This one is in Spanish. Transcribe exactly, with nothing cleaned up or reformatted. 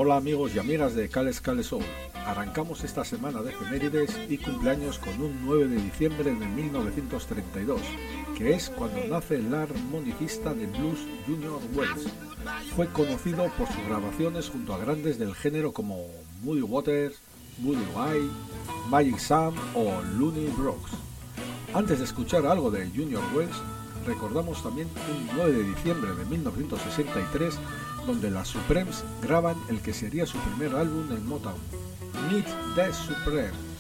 Hola amigos y amigas de Cales Cales Soul. Arrancamos esta semana de efemérides y cumpleaños con un nueve de diciembre de mil novecientos treinta y dos, que es cuando nace el armonicista de blues Junior Wells. Fue conocido por sus grabaciones junto a grandes del género como Muddy Waters, Buddy Guy, Magic Sam o Looney Brooks. Antes de escuchar algo de Junior Wells, recordamos también un nueve de diciembre de mil novecientos sesenta y tres, donde las Supremes graban el que sería su primer álbum en Motown, Meet the Supremes.